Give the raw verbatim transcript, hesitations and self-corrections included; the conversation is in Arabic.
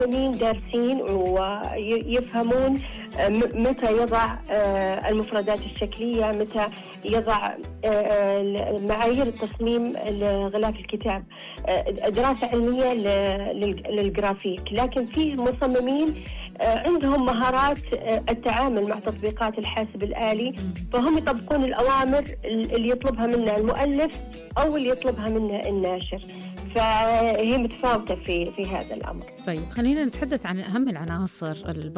مين دارسين ويفهمون متى يضع المفردات الشكلية، متى يضع معايير التصميم لغلاف الكتاب، دراسة علمية للجرافيك. لكن في مصممين عندهم مهارات التعامل مع تطبيقات الحاسب الآلي، فهم يطبقون الأوامر اللي يطلبها منا المؤلف أو اللي يطلبها منا الناشر، فهي متفاوتة في في هذا الأمر. طيب خلينا نتحدث عن أهم العناصر